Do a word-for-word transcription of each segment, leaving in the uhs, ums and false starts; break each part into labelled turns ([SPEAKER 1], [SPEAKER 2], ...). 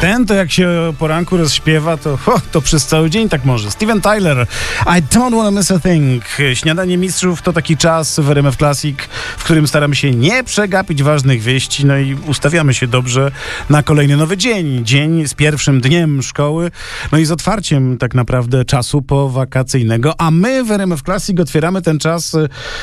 [SPEAKER 1] ten to jak się o poranku rozśpiewa, to, ho, to przez cały dzień tak może. Steven Tyler, I don't wanna miss a thing. Śniadanie mistrzów to taki czas w R M F Classic, w którym staramy się nie przegapić ważnych wieści, no i ustawiamy się dobrze na kolejny nowy dzień. Dzień z pierwszym dniem szkoły, no i z otwarciem tak naprawdę czasu powakacyjnego, a my w R M F Classic otwieramy ten czas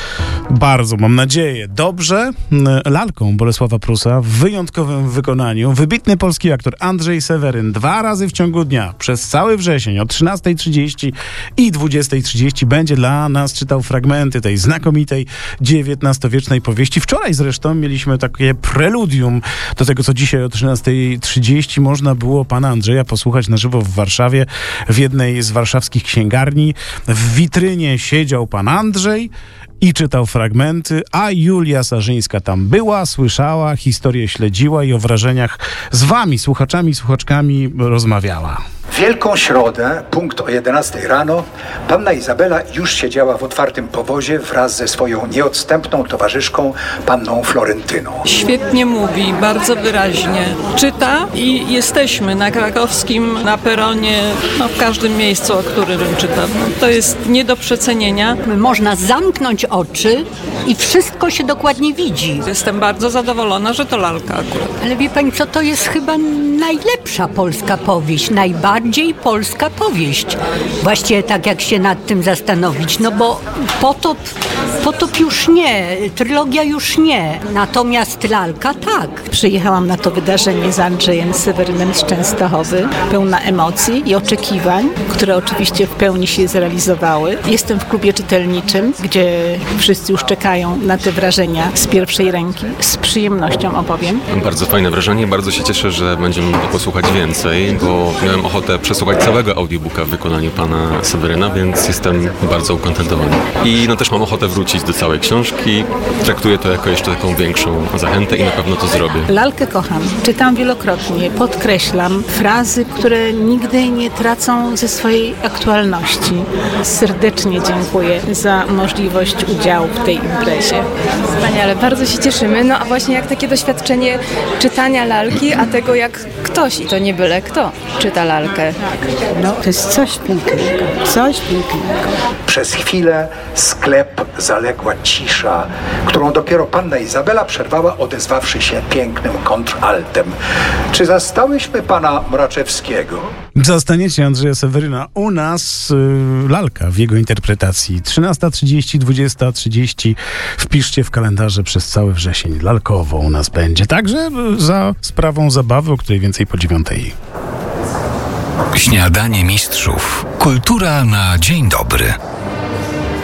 [SPEAKER 1] bardzo, mam nadzieję, dobrze, lalką Bolesława Prusa w wyjątkowym wykonaniu. Wybitny polski aktor Andrzej Seweryn dwa razy w ciągu dnia, przez cały wrzesień o trzynastej trzydzieści i dwudziestej trzydzieści będzie dla nas czytał fragmenty tej znakomitej dziewiętnastowiecznej powieści. Wczoraj zresztą mieliśmy takie preludium do tego, co dzisiaj o trzynastej trzydzieści można było pana Andrzeja posłuchać na żywo w Warszawie, w jednej z warszawskich księgarni. W witrynie siedział pan Andrzej i czytał fragmenty, a Julia Sarzyńska tam była, słyszała, historię śledziła i o wrażeniach z wami, słuchaczami i słuchaczkami rozmawiała.
[SPEAKER 2] W Wielką Środę, punkt o jedenastej rano, panna Izabela już siedziała w otwartym powozie wraz ze swoją nieodstępną towarzyszką, panną Florentyną.
[SPEAKER 3] Świetnie mówi, bardzo wyraźnie czyta i jesteśmy na Krakowskim, na peronie, no w każdym miejscu, o którym czyta. To jest nie do przecenienia.
[SPEAKER 4] Można zamknąć oczy i wszystko się dokładnie widzi.
[SPEAKER 3] Jestem bardzo zadowolona, że to lalka akurat.
[SPEAKER 4] Ale wie pani co, to jest chyba najlepsza polska powieść, najbardziej polska powieść. Właściwie tak jak się nad tym zastanowić, no bo potop, potop już nie, trylogia już nie, natomiast lalka tak.
[SPEAKER 5] Przyjechałam na to wydarzenie z Andrzejem Sewerynem z Częstochowy, pełna emocji i oczekiwań, które oczywiście w pełni się zrealizowały. Jestem w klubie czytelniczym, gdzie wszyscy już czekają na te wrażenia z pierwszej ręki. Z przyjemnością opowiem.
[SPEAKER 6] Bardzo fajne wrażenie, bardzo się cieszę, że będziemy mogli posłuchać więcej, bo miałem ochotę przesłuchać całego audiobooka w wykonaniu pana Seweryna, więc jestem bardzo ukontentowany. I no też mam ochotę wrócić do całej książki. Traktuję to jako jeszcze taką większą zachętę i na pewno to zrobię.
[SPEAKER 5] Lalkę kocham. Czytam wielokrotnie, podkreślam frazy, które nigdy nie tracą ze swojej aktualności. Serdecznie dziękuję za możliwość udziału w tej imprezie.
[SPEAKER 7] Wspaniale, bardzo się cieszymy. No a właśnie jak takie doświadczenie czytania lalki, a tego jak ktoś, i to nie byle kto, czyta lalkę.
[SPEAKER 5] No to jest coś pięknego, coś pięknego.
[SPEAKER 2] Przez chwilę sklep zaległa cisza, którą dopiero panna Izabela przerwała, odezwawszy się pięknym kontraltem. Czy zastałyśmy pana Mraczewskiego?
[SPEAKER 1] Zastaniecie Andrzeja Seweryna u nas, yy, lalka w jego interpretacji. trzynasta trzydzieści, dwudziesta trzydzieści. Wpiszcie w kalendarze przez cały wrzesień. Lalkowo u nas będzie. Także za sprawą zabawy, o której więcej po dziewiątej.
[SPEAKER 8] Śniadanie mistrzów. Kultura na dzień dobry.